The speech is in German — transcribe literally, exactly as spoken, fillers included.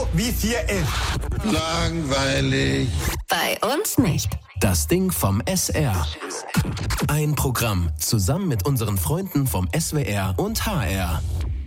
wie vier elf. Langweilig. Bei uns nicht. Das Ding vom S R. Ein Programm zusammen mit unseren Freunden vom S W R und H R.